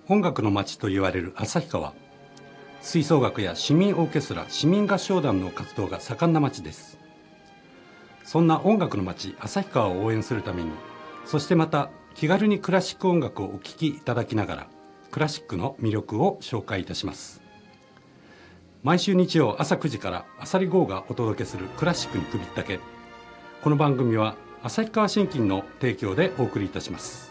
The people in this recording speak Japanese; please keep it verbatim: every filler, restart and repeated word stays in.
音楽の街と言われる旭川。吹奏楽や市民オーケストラ、市民合唱団の活動が盛んな街です。そんな音楽の街旭川を応援するために、そしてまた気軽にクラシック音楽をお聴きいただきながら、クラシックの魅力を紹介いたします。毎週日曜朝くじから浅利剛がお届けするクラシックに首ったけ。この番組は旭川信金の提供でお送りいたします。